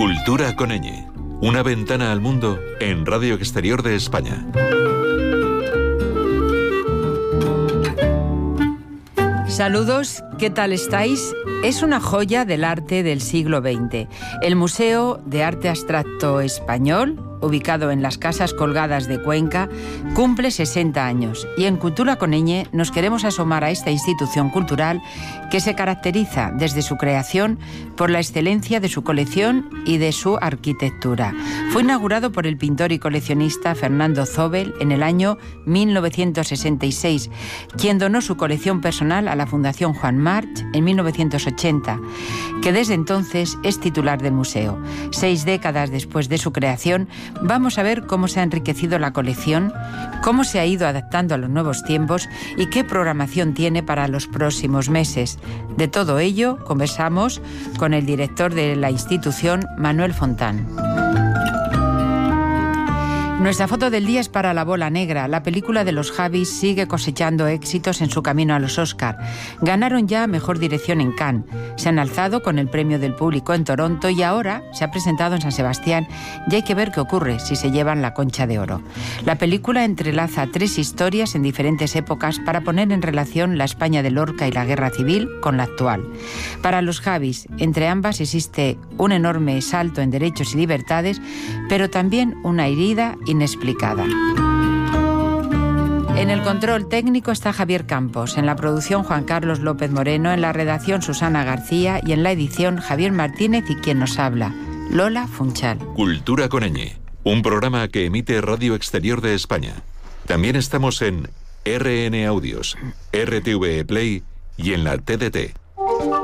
Cultura con ñ. Una ventana al mundo en Radio Exterior de España. Saludos, ¿qué tal estáis? Es una joya del arte del siglo XX. El Museo de Arte Abstracto Español, ubicado en las Casas Colgadas de Cuenca, cumple 60 años y en Cultura con ñ nos queremos asomar a esta institución cultural que se caracteriza desde su creación por la excelencia de su colección y de su arquitectura. Fue inaugurado por el pintor y coleccionista Fernando Zóbel en el año 1966, quien donó su colección personal a la Fundación Juan March en 1980, que desde entonces es titular del museo. 6 décadas después de su creación, vamos a ver cómo se ha enriquecido la colección, cómo se ha ido adaptando a los nuevos tiempos y qué programación tiene para los próximos meses. De todo ello conversamos con el director de la institución, Manuel Fontán. Nuestra foto del día es para La Bola Negra. La película de los Javis sigue cosechando éxitos en su camino a los Oscar. Ganaron ya Mejor Dirección en Cannes. Se han alzado con el premio del público en Toronto y ahora se ha presentado en San Sebastián y hay que ver qué ocurre si se llevan la Concha de Oro. La película entrelaza 3 historias en diferentes épocas para poner en relación la España de Lorca y la Guerra Civil con la actual. Para los Javis, entre ambas existe un enorme salto en derechos y libertades, pero también una herida inexplicada. En el control técnico está Javier Campos, en la producción Juan Carlos López Moreno, en la redacción Susana García y en la edición Javier Martínez y quien nos habla, Lola Funchal. Cultura con ñ, un programa que emite Radio Exterior de España. También estamos en RN Audios, RTV Play y en la TDT.